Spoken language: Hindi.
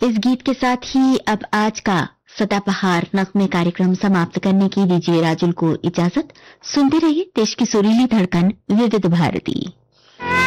इस गीत के साथ ही अब आज का सदाबहार नगमे कार्यक्रम समाप्त करने की दीजिए राजुल को इजाजत। सुनते रहिए देश की सुरीली धड़कन विविध भारती।